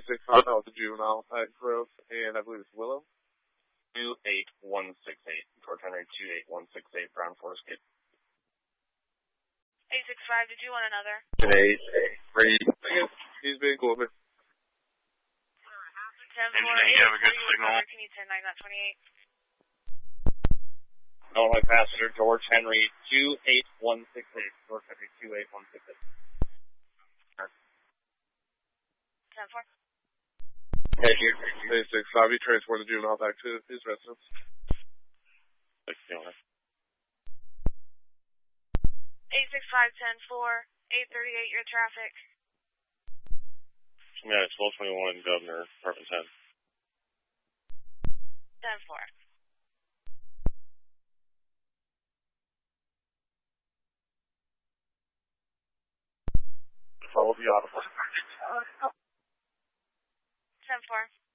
865 out the juvenile at Growth, and I believe it's Willow. 28168, George Henry 28168, Brown Forest Gate. 865, did you want another? Today's He's being cool, man. 10-4, you have a good signal. Can you 10-9, 28? Illinois passenger George Henry 28168, George Henry 28168. 10-4. Hey, here. 865, he transported the juvenile back to his residence. 6 865, 10-4, 838, your traffic. Yeah, it's 1221 Governor, Department 10. 10-4. Follow the audible. 10-4.